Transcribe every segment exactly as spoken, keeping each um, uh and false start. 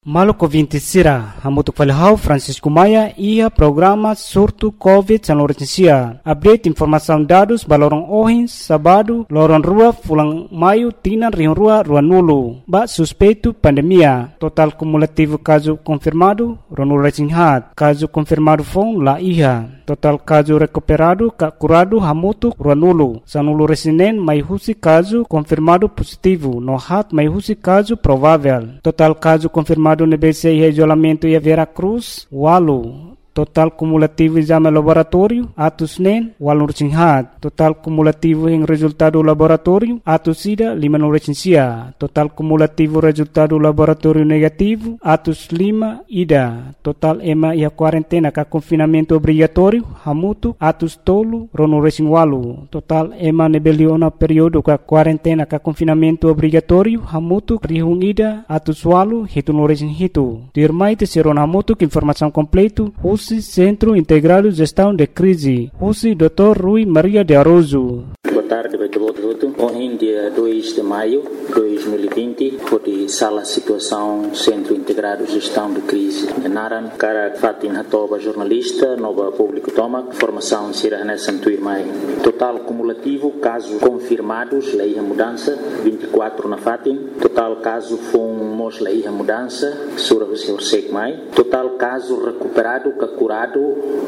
Maluco vinte sira, hamutuk falhau Francisco Maia ia programa surto Covid São Lourenço. Update informação dados balorong ohin sabado lorong rua fulang maio tinan rion rua rua nulu. Ba suspeito pandemia. Total cumulativo caso confirmado ronul recinghat. Caso confirmado fong la iha. Total caso recuperado ka curado hamutuk rua nulu. Sanulu resinen mai husi caso confirmado positivo. No hat mai husi caso provável. Total caso confirmado no B C I isolamento e a Vera Cruz, Walu. Total cumulativo exame laboratório, atos nen, walu recinghat. Total cumulativo em resultado laboratório, atos ida, lima no recensia. Total cumulativo resultado laboratório negativo, atos lima, ida. Total ema e a quarentena ka confinamento obrigatório, hamutu, atos tolo, rono recing walu. Total ema nebeliona período ka quarentena ka confinamento obrigatório, hamutu, rihung ida, atos walu, hitu no recing hitu. Dirmai te seron hamutu que informação completo, Centro Integrado de Gestão de Crise, U C I doutor Rui Maria de Aroso. Boa tarde, vai ter outro. Hoje, dia dois de maio de dois mil e vinte, foi sala situação Centro Integrado de Gestão de Crise. Naran, cara Fatin Hatoba, jornalista, nova público toma, formação Sira Hanessan Tuirmai. Total cumulativo, casos confirmados, lei a mudança, vinte e quatro na Fatin. Total caso fomos lei a mudança, Sura Hussein Mai. Total caso recuperado, curado,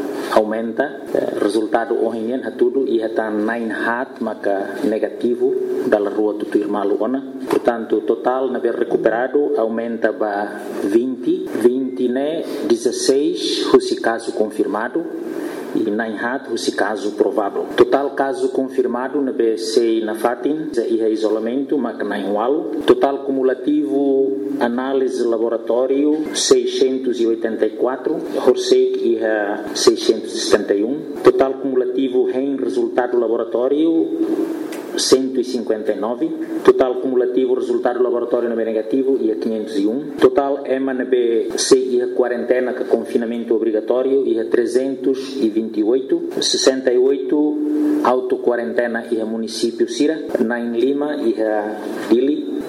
aumenta. Resultado hoje é tudo e está nine hat maka negativo da rua do Tuirmalu ona. Portanto, total na ver recuperado aumenta para vinte, vinte né, dezesseis, esse caso confirmado. E nine hat, esse caso provável. Total caso confirmado na B C na Fatin, e é isolamento, mas nine walo. Total cumulativo, análise laboratório, seiscentos e oitenta e quatro. Horsek e é seiscentos e setenta e um. Total cumulativo em resultado laboratório, cento e cinquenta e nove. Total cumulativo resultado laboratório na B negativo e a quinhentos e um. Total EMA na B C e a quarentena com confinamento obrigatório e a trezentos e vinte e oito. sessenta e oito auto-quarentena e a município Sira. Nain Lima e a Dili.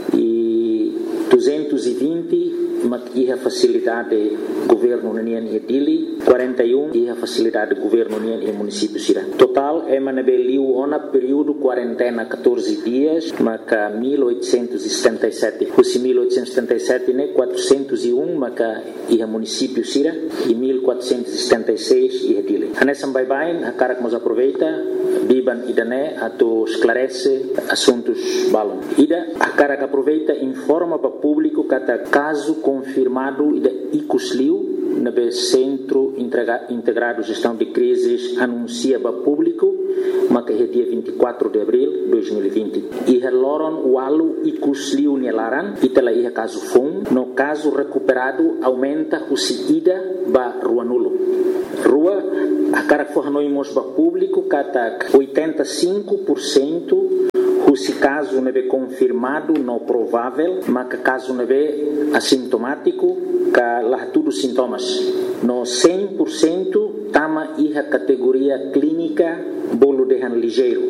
E duzentos e vinte e a facilidade governo União e Dili. quarenta e um e a facilidade governo União e município Sira. Total EMA na B Liu ona período quarentena catorze dias, maca mil oitocentos e setenta e sete. Os mil oitocentos e setenta e sete né quatrocentos e um maca e a município Sira e mil quatrocentos e setenta e seis e a Dili. Hanesam bye bye, a cara que nos aproveita, biban ida né, a to esclarece assuntos balon. Ida, a cara que aproveita informa para o público que está caso confirmado ida Icusliu na B Centro Integrado Gestão de Crises anuncia para o público, mas que é dia vinte e quatro de abril de dois mil e vinte. E a Loron Walu e Cusliu Nelaran, e tela ia caso fom, no caso recuperado aumenta o ida para Rua Nulo. Rua, a cara que for nós para o público, que oitenta e cinco por cento se caso não é confirmado, não provável, mas que caso não é assintomático, que lá tudo sintomas. No cem por cento, tama a categoria clínica, bolo de han ligeiro.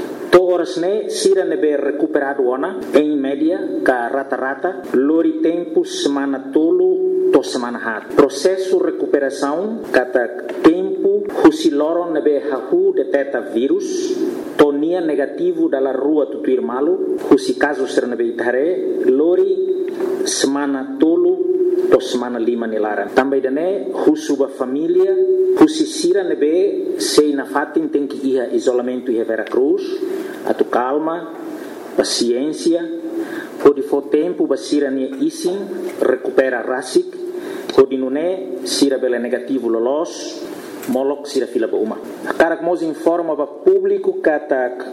Todas né, sira nebe recuperado ona, em média, ka rata-rata, lori tempo semana tolo, to semana hat. Processo recuperação, kata tempo, husiloron nebe hahu deteta vírus, tonia negativo dalla rua Tutuirmalu, husi caso ser nebe itare, lori semana tolo, to semana lima nilaran. Também dane, husuba família, husi sira nebe, sei na fatin tem que ir a isolamento e a Vera Cruz, a tu calma, paciência, pode for tempo, basira ne isin, recupera rasik, pode não é, sira bela negativo lolos, molok sira fila ba uma. A cara que nos informa para o público que ataca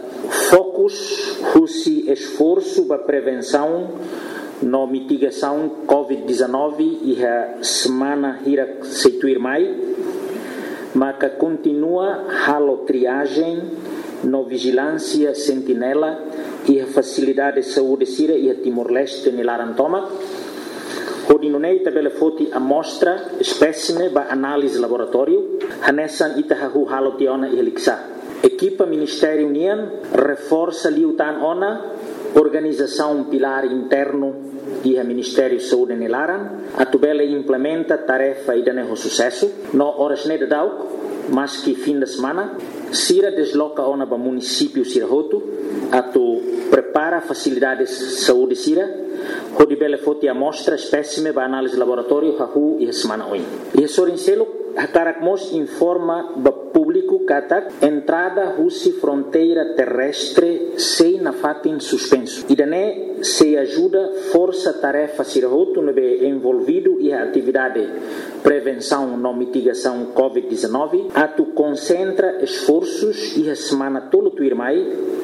focus, husi esforço para prevenção, no mitigação covid dezenove e a semana hira seituir mai, mas que continua halo triagem, no vigilância sentinela e a facilidade de saúde sira e a Timor-Leste nilaran toma. Hodinonei tabela foti amostra espécime ba análise laboratório hanesan itahahu halo tiona iheliksa. Equipa Ministério União reforça liutan ona organização pilar interno e Ministério Saúde Nilaran, a tubela implementa tarefa e dane sucesso no horas ne dauk, mas que fim de semana Sira desloca ona ba município Sirahoto, a tu prepara facilidades saúde Sira, hodi bele foti amostra espécime ba análise laboratório hahu e semana oin. E sorincelo Hakarak Mos informa ba público katak entrada husi fronteira terrestre sei na fatin suspenso. E dane se ajuda força tarefa Sirahoto nebe envolvido e a atividade prevenção no mitigação covid dezenove, a tu concentra esforços e a semana tolo tu irmai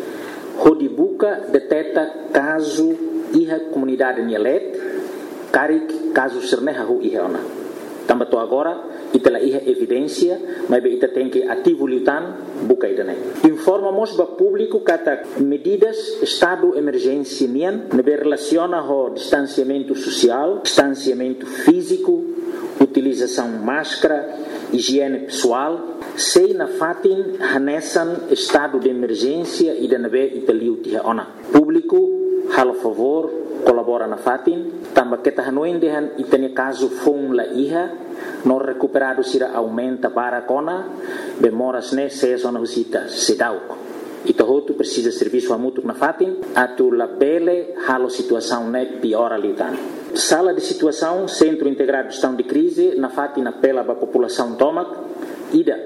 hodibuka deteta caso e a comunidade Nielet karik caso serneha hu iheona. Tambato agora itela iha evidência, mas ita tem que ativo litan buka idane. Informamos ba público kata medidas estado emergência nian nebe relaciona ho distanciamento social, distanciamento físico, utilização máscara, higiene pessoal, sei na fatin hanesan estado de emergência e de nebe italiu tiha ona. Público halo favor colabora na fatin, tamba kita hanuin dehan itani caso fung la iha no recuperado sira aumenta para kona bemoras ne se zona husita sedauk. Ito hotu precisa serviço a mútuo na fatin atu la bele halo situação ne piora litan. Sala de situação Centro Integrado de Gestão de Crise na fatin apela ba população tomak ida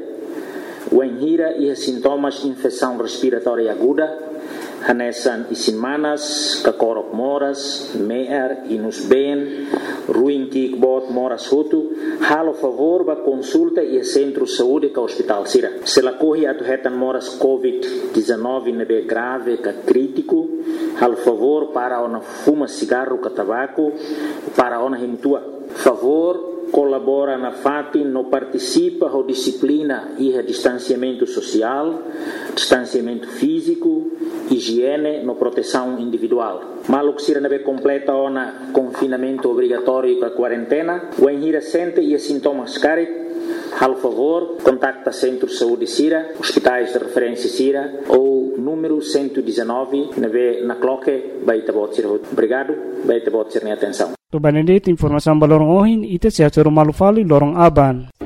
wenhira e sintomas infecção respiratória aguda hanesan isin manas, kakorok moras, meer, inus ben, ruim kikbot moras hutu, halo favor ba consulta e centro saúde ka hospital sira. Se la corri atu hetan moras covid dezenove nebe grave ka crítico, halo favor para ona fuma cigarro ka tabaco, para ona himtua. Favor colabora na fatin no participa ho disciplina e distanciamento social, distanciamento físico, higiene no proteção individual. Maluk sira nebe completa ona confinamento obrigatório para quarentena, o enhira sente e sintomas carit, hal favor, contacta Centro de Saúde Sira, hospitais de referência Sira ou número cento e dezenove nebe na cloque baita bot sira. Obrigado, baita bot sira atenção. To banedit informação balorong ohin ite sehat malu fali lorong aban.